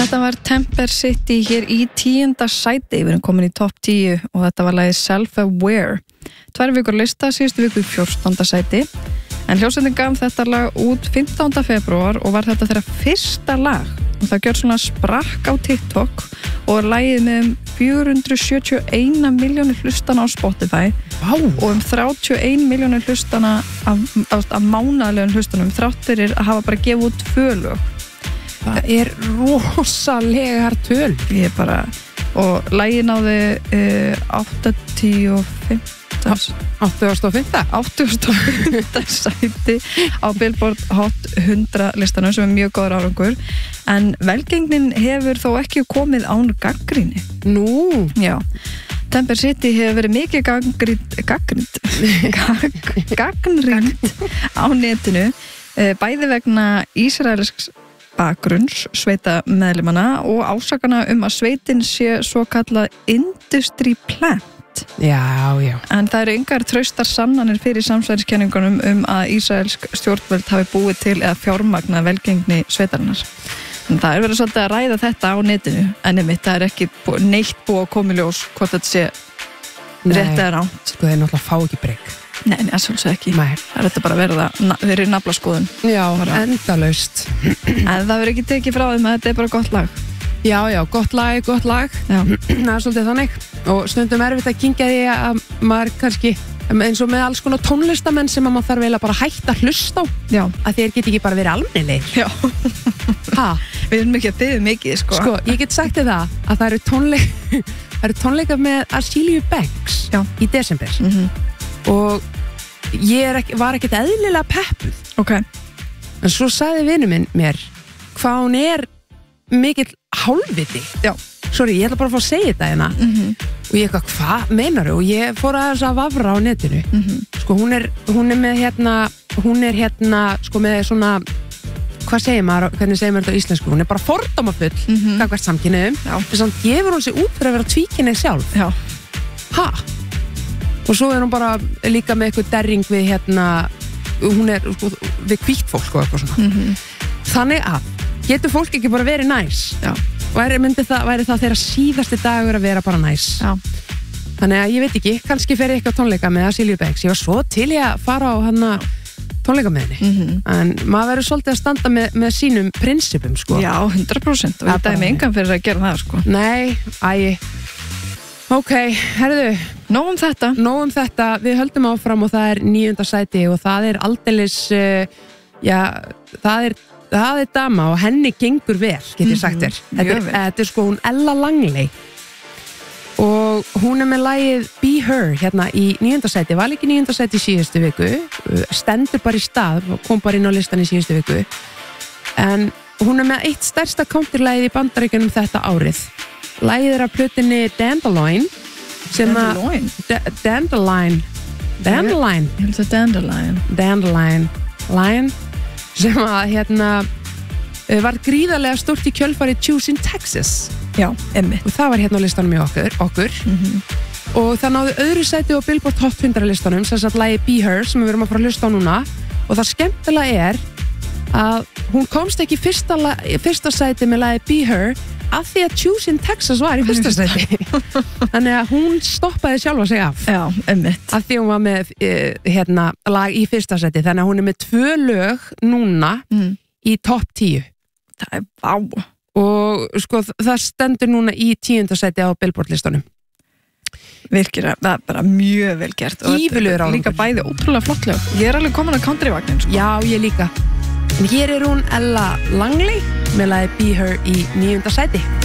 Þetta var Temper City hér í 10. sæti, við erum komin í topp 10 og þetta var lagið Self-Aware. 2 vikur lista, síðustu viku í 14. sæti, en hljómsveitin gaf þetta lag út 15. febrúar og var þetta þeirra fyrsta lag og það gjör svona sprakk á TikTok og lagið með 471 milljónir hlustana á Spotify og 31 milljónir hlustana af mánaðlegum hlustanum þrátt fyrir að hafa bara gefið út 2 lög. Það rosalegar töl. Ég bara, og lagið náði 85. sæti á Billboard Hot 100 listanum sem mynd góður árangur, en velgengnin hefur þó ekki komið án gagnrýni. Nú? Já. Temper City hefur verið mikið gagnrýnt á netinu, bæði vegna ísraelsks bakgrunns sveita meðlimanna og ásakana að sveitin sé svo kallað industry plant. Já. En það eru engar traustar sannanir fyrir samsæriskenningunum að ísraelsk stjórnvöld hafi búið til eða fjármagna velgengni sveitarinnar. En það verið svolítið að ræða þetta á netinu, en einmitt það ekki neitt búið að koma í ljós hvort þetta sé rétt eða ránt. Sko þeir náttúrulega fá ekki breyk. Nei, svolítið ekki. Nei. Það þetta bara verið naflaskoðun. Já, endalaust. En það verið ekki tekið frá þeim að þetta bara gott lag. Já, gott lag. Já. Það svolítið þannig. Og stundum erfitt að kyngja því að maður kannski, eins og með alls konar tónlistamenn sem maður þarf eiginlega bara hægt að hlusta á. Já. Að þeir geti ekki bara verið almennilegir. Já. Við erum ekki að biðja mikið, sko. Sko, ég get sagt þér það að það eru tónleikar með Azealia Banks í desember. Og ég var ekkert eðlilega peppuð. Ok. En svo sagði vinur minn mér hvað hún mikill hálfviti. Já. Sorry, ég ætla bara að fá að segja þetta hérna. Og ég eitthvað, hvað meinarðu? Og ég fór aðeins að vafra á netinu. Sko, hún er með sko með svona, hvað segir maður, hvernig segir maður þetta á íslensku? Hún er bara fordómafull, gagnvart samkynhneigðum. Þess að gefur hún sig út fyrir að vera tvíkynhneigð sjálf. Já. Ha? Og svo hún bara líka með eitthvað derring við hún sko, við hvítt fólk og eitthvað svona. Þannig að getur fólk ekki bara verið næs? Já. Væri það þeirra síðasti dagur að vera bara næs? Já. Þannig að ég veit ekki, kannski fer ég eitthvað tónleika með Azealia Banks. Ég var svo til ég að fara á tónleika með henni. En maður verður svolítið að standa með sínum prinsipum, sko. Já, 100%. Og þetta er með engan fyrir að gera það, sko. Nei, Ok, herðu, nóg um þetta, við höldum áfram og það er 9. sæti og það er aldeilis, það er dama og henni gengur vel, get ég sagt þér. Þetta er sko hún Ella Langley og hún er með lagið Be Her hérna í 9. sæti, var ekki 9. sæti í síðustu viku, stendur bara í stað, kom bara inn á listan í síðustu viku, en hún er með eitt stærsta countrylagið í Bandaríkjunum þetta árið. Lagið er af plötunni Dandelion sem sem að var gríðarlega stórt í kjölfari Choosing Texas. Já, einmitt. Og það var hérna á listanum í okkur. Og það náði öðru sæti á Billboard Hot 100 listanum, sem sagt lagið Be Her sem við erum að fara að hlusta á núna, og það skemmtilega er að hún komst ekki fyrsta sæti með lagið Be Her af því að Choosing Texas var í fyrsta sæti. Þannig að hún stoppaði sjálfa sig af. Já, einmitt. Af því hún var með lag í fyrsta sæti. Þannig að hún er með 2 lög núna í topp 10. Það er vá. Og sko það stendur núna í 10. sæti á Billboard listanum. Virkilega, það er bara mjög vel gert. Gífurlegur árangur. Líka bæði ótrúlega flott lög. Ég er alveg komin að countryvagnin, sko. Já, ég líka. En hér er hún Ella Langley með lagið Be Her í 9. sæti.